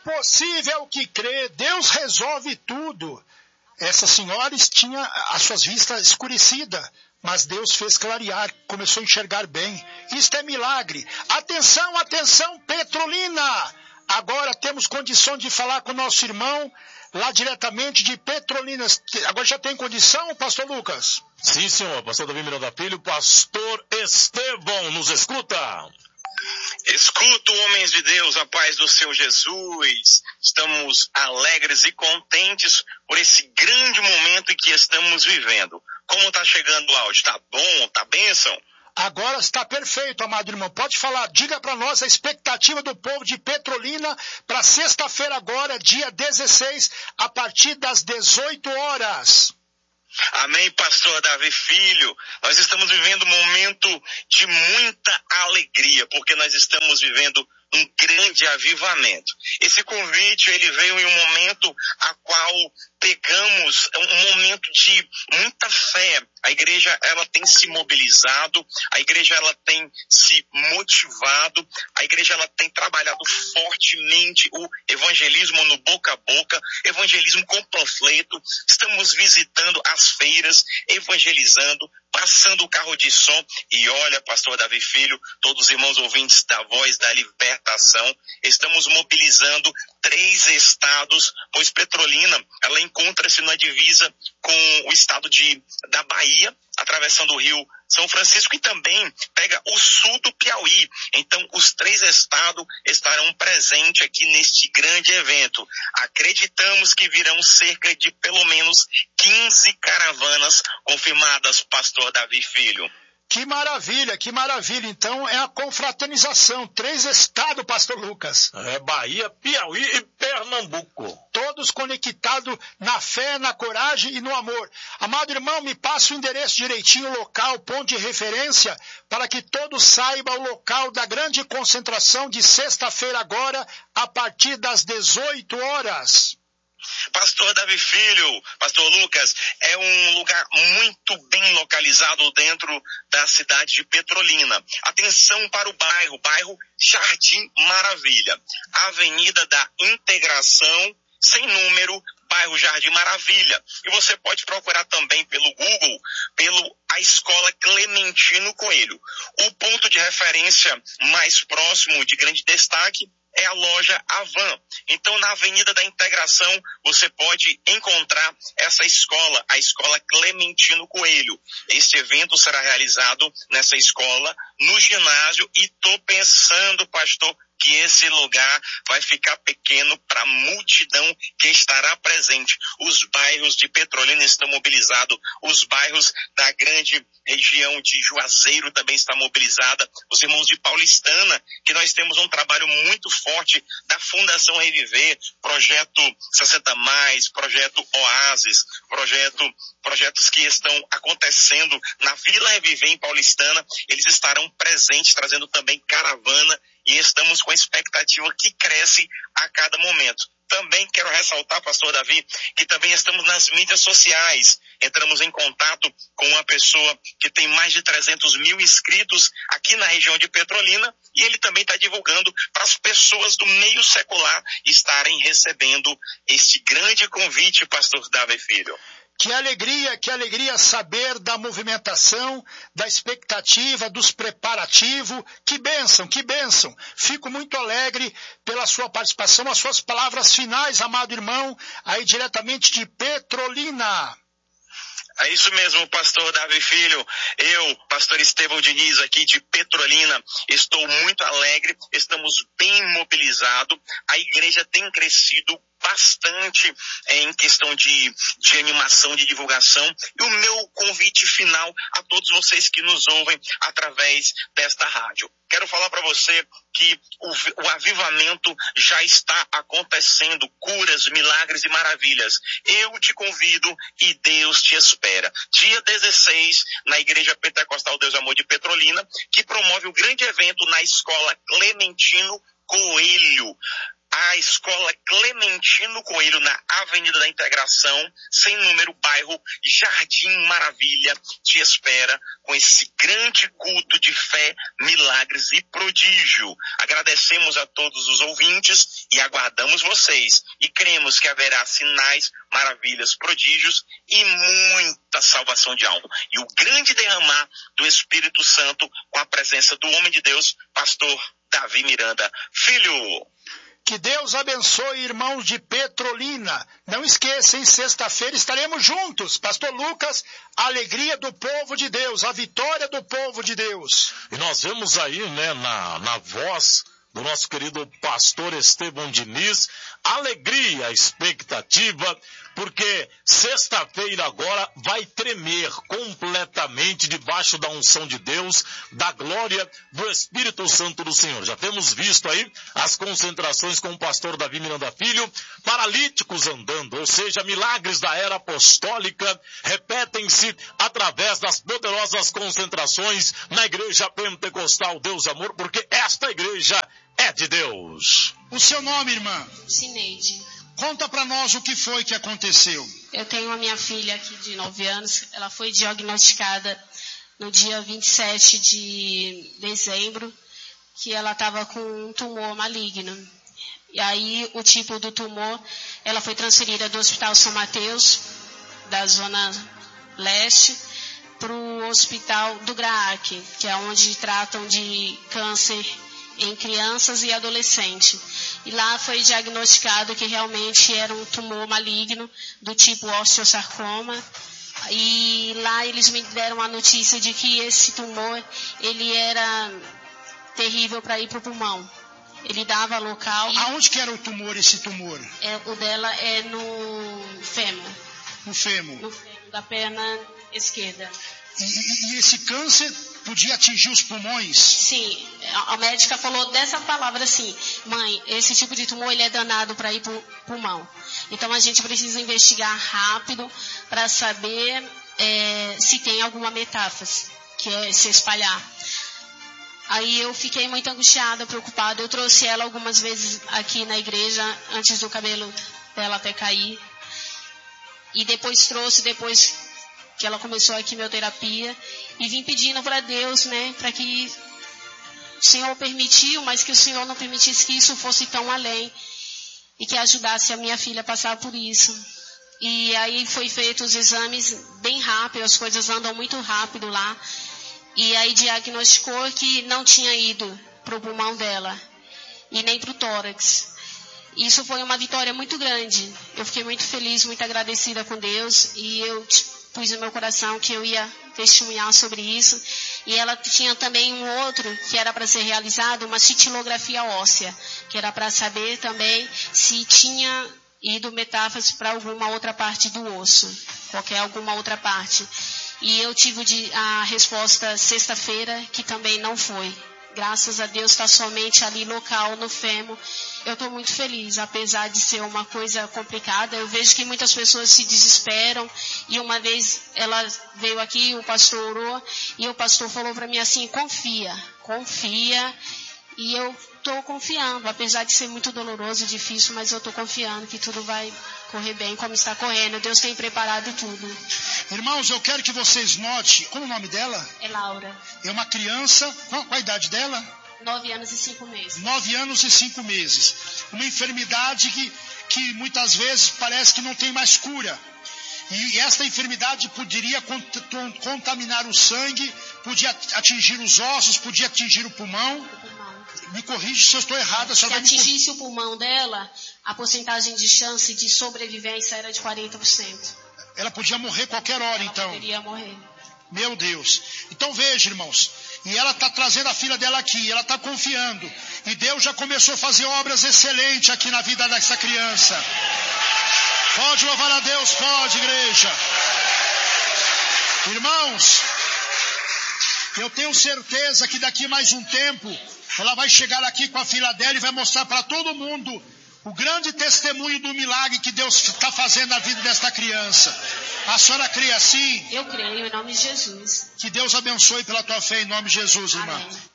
possível que crê, Deus resolve tudo. Essa senhora tinha as suas vistas escurecidas, mas Deus fez clarear, começou a enxergar bem. Isto é milagre. Atenção, atenção, Petrolina! Agora temos condição de falar com o nosso irmão, lá diretamente de Petrolina. Agora já tem condição, pastor Lucas? Sim, senhor. Pastor Davi Miranda Filho, pastor Estevão, nos escuta? Escuto, homens de Deus, a paz do Senhor Jesus. Estamos alegres e contentes por esse grande momento em que estamos vivendo. Como está chegando o áudio? Tá bom? Tá bênção? Agora está perfeito, amado irmão. Pode falar, diga para nós a expectativa do povo de Petrolina para sexta-feira agora, dia 16, a partir das 18 horas. Amém, pastor Davi Filho. Nós estamos vivendo um momento de muita alegria, porque nós estamos vivendo um grande avivamento. Esse convite, ele veio em um momento a qual pegamos um momento de muita fé. A igreja, ela tem se mobilizado, a igreja, ela tem se motivado, a igreja, ela tem trabalhado fortemente o evangelismo no boca a boca, evangelismo com panfleto. Estamos visitando as feiras, evangelizando, passando o carro de som. E olha, pastor Davi Filho, todos os irmãos ouvintes da Voz da Libertação, estamos mobilizando 3 estados, pois Petrolina, ela encontra-se na divisa com o estado da Bahia, atravessando o rio São Francisco, e também pega o sul do Piauí. Então, os 3 estados estarão presentes aqui neste grande evento. Acreditamos que virão cerca de pelo menos 15 caravanas confirmadas, pastor Davi Filho. Que maravilha, que maravilha. Então é a confraternização. 3 estados, pastor Lucas. Bahia, Piauí e Pernambuco. Todos conectados na fé, na coragem e no amor. Amado irmão, me passa o endereço direitinho, o local, ponto de referência, para que todos saibam o local da grande concentração de sexta-feira agora, a partir das 18 horas. Pastor Davi Filho, pastor Lucas, é um lugar muito bem localizado dentro da cidade de Petrolina. Atenção para o bairro Jardim Maravilha, Avenida da Integração, sem número, bairro Jardim Maravilha. E você pode procurar também pelo Google, a Escola Clementino Coelho. O ponto de referência mais próximo, de grande destaque, é a loja Avan. Então, na Avenida da Integração, você pode encontrar essa escola, a Escola Clementino Coelho. Este evento será realizado nessa escola, no ginásio, e estou pensando, pastor, que esse lugar vai ficar pequeno para a multidão que estará presente. Os bairros de Petrolina estão mobilizados, os bairros da grande região de Juazeiro também estão mobilizados, os irmãos de Paulistana, que nós temos um trabalho muito forte da Fundação Reviver, projeto 60+, projeto Oásis, projetos que estão acontecendo na Vila Reviver em Paulistana. Eles estarão presentes, trazendo também caravana, e estamos com a expectativa que cresce a cada momento. Também quero ressaltar, pastor Davi, que também estamos nas mídias sociais. Entramos em contato com uma pessoa que tem mais de 300 mil inscritos aqui na região de Petrolina, e ele também está divulgando para as pessoas do meio secular estarem recebendo este grande convite, pastor Davi Filho. Que alegria saber da movimentação, da expectativa, dos preparativos. Que bênção, que bênção. Fico muito alegre pela sua participação, as suas palavras finais, amado irmão, aí diretamente de Petrolina. É isso mesmo, pastor Davi Filho. Eu, pastor Estevão Diniz, aqui de Petrolina, estou muito alegre, estamos bem mobilizados. A igreja tem crescido bastante em questão de animação, de divulgação. E o meu convite final a todos vocês que nos ouvem através desta rádio. Quero falar para você que o avivamento já está acontecendo, curas, milagres e maravilhas. Eu te convido e Deus te espera. Dia 16, na Igreja Pentecostal Deus Amor de Petrolina, que promove o grande evento na Escola Clementino Coelho. A Escola Clementino Coelho, na Avenida da Integração, sem número, bairro Jardim Maravilha, te espera com esse grande culto de fé, milagres e prodígio. Agradecemos a todos os ouvintes e aguardamos vocês. E cremos que haverá sinais, maravilhas, prodígios e muita salvação de alma. E o grande derramar do Espírito Santo com a presença do homem de Deus, pastor Davi Miranda Filho. Que Deus abençoe, irmãos de Petrolina. Não esqueçam, sexta-feira estaremos juntos. Pastor Lucas, a alegria do povo de Deus, a vitória do povo de Deus. E nós vemos aí, né, na voz do nosso querido pastor Estevão Diniz, alegria, expectativa, porque sexta-feira agora vai tremer completamente debaixo da unção de Deus, da glória do Espírito Santo do Senhor. Já temos visto aí as concentrações com o pastor Davi Miranda Filho, paralíticos andando, ou seja, milagres da era apostólica repetem-se através das poderosas concentrações na Igreja Pentecostal Deus Amor, porque esta igreja é de Deus. O seu nome, irmã? Cineide. Conta para nós o que foi que aconteceu. Eu tenho a minha filha aqui de 9 anos. Ela foi diagnosticada no dia 27 de dezembro, que ela estava com um tumor maligno. E aí, o tipo do tumor, ela foi transferida do Hospital São Mateus, da Zona Leste, para o Hospital do Graac, que é onde tratam de câncer em crianças e adolescentes. E lá foi diagnosticado que realmente era um tumor maligno do tipo osteosarcoma. E lá eles me deram a notícia de que esse tumor, ele era terrível para ir para o pulmão. Ele dava local. Aonde que era o tumor, esse tumor? O dela é no fêmur. No fêmur? No fêmur da perna esquerda. E esse câncer podia atingir os pulmões? Sim, a médica falou dessa palavra assim: mãe, esse tipo de tumor ele é danado para ir para o pulmão. Então a gente precisa investigar rápido para saber se tem alguma metástase, que é se espalhar. Aí eu fiquei muito angustiada, preocupada. Eu trouxe ela algumas vezes aqui na igreja, antes do cabelo dela até cair. E depois que ela começou a quimioterapia, e vim pedindo para Deus, né, para que o Senhor permitiu, mas que o Senhor não permitisse que isso fosse tão além, e que ajudasse a minha filha a passar por isso. E aí foi feito os exames bem rápido, as coisas andam muito rápido lá, e aí diagnosticou que não tinha ido para o pulmão dela, e nem para o tórax. Isso foi uma vitória muito grande. Eu fiquei muito feliz, muito agradecida com Deus, e eu pus no meu coração que eu ia testemunhar sobre isso. E ela tinha também um outro que era para ser realizado, uma cintilografia óssea, que era para saber também se tinha ido metástase para alguma outra parte do osso, alguma outra parte. E eu tive a resposta sexta-feira, que também não foi. Graças a Deus está somente ali local, no fêmur. Eu estou muito feliz, apesar de ser uma coisa complicada. Eu vejo que muitas pessoas se desesperam. E uma vez ela veio aqui, o pastor orou, e o pastor falou para mim assim: confia. E eu estou confiando, apesar de ser muito doloroso e difícil, mas eu estou confiando que tudo vai correr bem como está correndo. Deus tem preparado tudo. Irmãos, eu quero que vocês notem, como é o nome dela? É Laura. É uma criança, qual a idade dela? 9 anos e 5 meses. 9 anos e 5 meses. Uma enfermidade que muitas vezes parece que não tem mais cura. E esta enfermidade poderia contaminar o sangue, podia atingir os ossos, podia atingir o pulmão. Me corrige se eu estou errado. Se atingisse o pulmão dela, a porcentagem de chance de sobrevivência era de 40%. Ela podia morrer qualquer hora, então. Ela poderia morrer. Meu Deus. Então veja, irmãos. E ela está trazendo a filha dela aqui. Ela está confiando. E Deus já começou a fazer obras excelentes aqui na vida dessa criança. Pode louvar a Deus, pode, igreja. Irmãos, eu tenho certeza que daqui mais um tempo ela vai chegar aqui com a filha dela e vai mostrar para todo mundo o grande testemunho do milagre que Deus está fazendo na vida desta criança. A senhora crê assim? Eu creio, em nome de Jesus. Que Deus abençoe pela tua fé, em nome de Jesus, irmã. Amém.